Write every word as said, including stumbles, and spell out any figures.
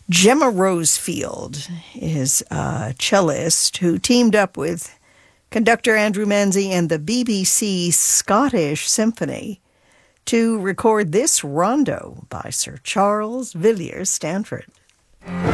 Gemma Rosefield is a cellist who teamed up with conductor Andrew Manzi and the B B C Scottish Symphony to record this rondo by Sir Charles Villiers Stanford.